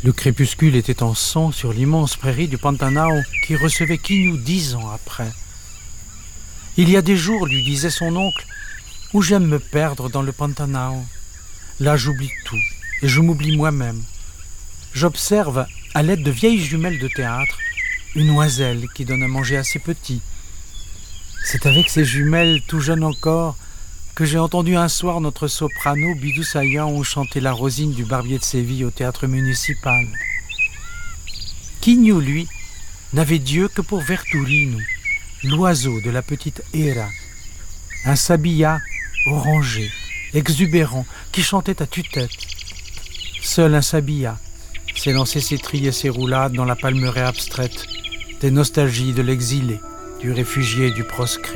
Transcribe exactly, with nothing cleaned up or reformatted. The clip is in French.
Le crépuscule était en son sur l'immense prairie du Pantanao qui recevait Quignou dix ans après. Il y a des jours, lui disait son oncle, où j'aime me perdre dans le Pantanao. Là, j'oublie tout et je m'oublie moi-même. J'observe, à l'aide de vieilles jumelles de théâtre, une oiselle qui donne à manger à ses petits. C'est avec ces jumelles, tout jeunes encore, que j'ai entendu un soir notre soprano Bidou Saillant chanter la Rosine du Barbier de Séville au théâtre municipal. Quignou, lui, n'avait Dieu que pour Verturino, l'oiseau de la petite Hera, un sabilla orangé, exubérant, qui chantait à tue-tête. Seul un sabilla s'est lancé ses trilles et ses roulades dans la palmeraie abstraite des nostalgies de l'exilé, du réfugié et du proscrit.